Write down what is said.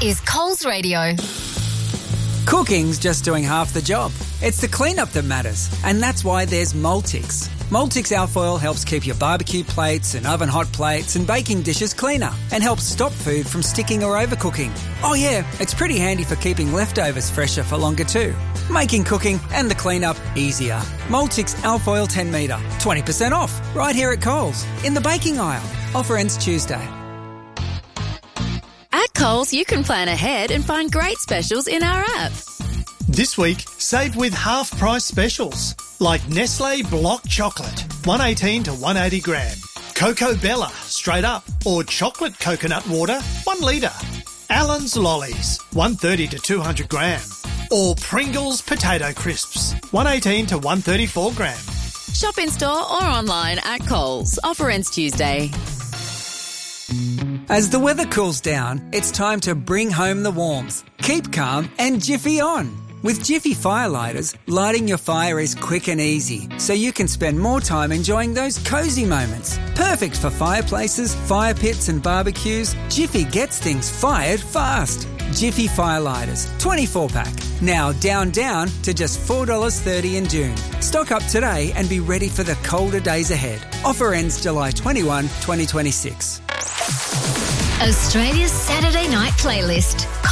is Coles Radio. Cooking's just doing half the job. It's the cleanup that matters, and that's why there's Multix. Multix Alfoil helps keep your barbecue plates and oven hot plates and baking dishes cleaner and helps stop food from sticking or overcooking. Oh yeah, it's pretty handy for keeping leftovers fresher for longer too, making cooking and the cleanup easier. Multix Alfoil 10 metre, 20% off, right here at Coles, in the baking aisle. Offer ends Tuesday. At Coles, you can plan ahead and find great specials in our app. This week, save with half-price specials, like Nestle Block Chocolate, 118 to 180 gram. Cocoa Bella, straight up, or chocolate coconut water, 1 litre. Allen's Lollies, 130 to 200 gram. Or Pringles Potato Crisps, 118 to 134 gram. Shop in store or online at Coles. Offer ends Tuesday. As the weather cools down, it's time to bring home the warmth. Keep calm and Jiffy on. With Jiffy Firelighters, lighting your fire is quick and easy, so you can spend more time enjoying those cosy moments. Perfect for fireplaces, fire pits and barbecues, Jiffy gets things fired fast. Jiffy Firelighters, 24-pack. Now down to just $4.30 in June. Stock up today and be ready for the colder days ahead. Offer ends July 21, 2026. Australia's Saturday night playlist.